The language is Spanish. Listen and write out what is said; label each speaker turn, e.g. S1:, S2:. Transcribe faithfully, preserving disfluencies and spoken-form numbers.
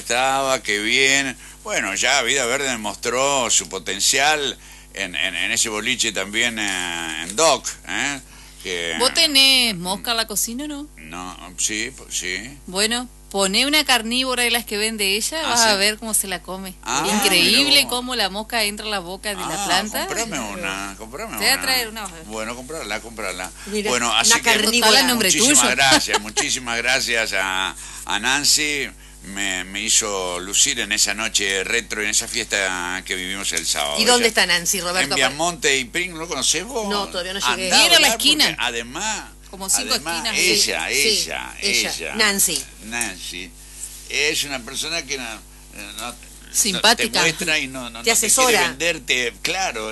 S1: estaba, qué bien. Bueno, ya Vida Verde demostró su potencial en, en, en ese boliche también eh, en Doc, ¿eh? Que,
S2: ¿Vos tenés mosca en la cocina o no?
S1: No, sí, sí.
S2: Bueno, poné una carnívora de las que vende ella,
S1: Ah,
S2: vas
S1: ¿sí?
S2: a ver cómo se la come.
S1: Ah,
S2: Increíble
S1: mirá vos.
S2: cómo la mosca entra a la boca de
S1: Ah,
S2: la planta.
S1: comprame una, comprame
S2: Te voy a
S1: una.
S2: traer una.
S1: Bueno, comprarla, comprarla.
S3: Mira,
S1: Bueno,
S3: una
S1: así que
S3: carnívora.
S2: En nombre
S1: muchísimas
S2: tuyo.
S1: gracias, muchísimas gracias a, a Nancy. Me, me hizo lucir en esa noche retro, en esa fiesta que vivimos el sábado.
S3: ¿Y dónde
S1: Ella-
S3: está Nancy,
S1: En
S3: Roberto?
S1: Viamonte y Pring, ¿no conocés vos?
S3: No, todavía no llegué.
S1: Andá
S2: Viene a la
S1: hablar
S2: esquina.
S1: porque Además,
S2: Como cinco
S1: además,
S2: esquinas.
S1: ella,
S3: Sí,
S1: ella,
S3: sí,
S1: ella,
S3: ella, Nancy.
S1: Nancy, es una persona que no, no-
S2: Simpática.
S1: te muestra y no, no,
S3: Te
S1: no
S3: asesora.
S1: quiere venderte, claro.